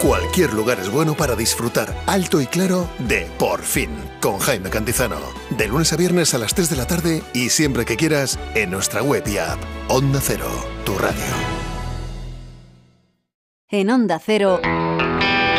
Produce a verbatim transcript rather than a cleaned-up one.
Cualquier lugar es bueno para disfrutar alto y claro de Por Fin, con Jaime Cantizano. De lunes a viernes a las tres de la tarde y siempre que quieras en nuestra web y app. Onda Cero, tu radio. En Onda Cero,